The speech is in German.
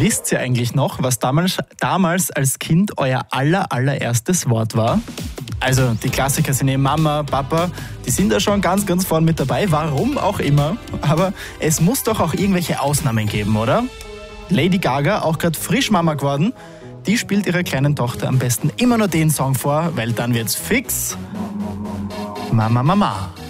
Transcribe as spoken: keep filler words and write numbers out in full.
Wisst ihr eigentlich noch, was damals, damals als Kind euer aller, allererstes Wort war? Also die Klassiker sind eben Mama, Papa, die sind da schon ganz, ganz vorn mit dabei, warum auch immer. Aber es muss doch auch irgendwelche Ausnahmen geben, oder? Lady Gaga, auch gerade frisch Mama geworden, die spielt ihrer kleinen Tochter am besten immer nur den Song vor, weil dann wird's fix Mama, Mama.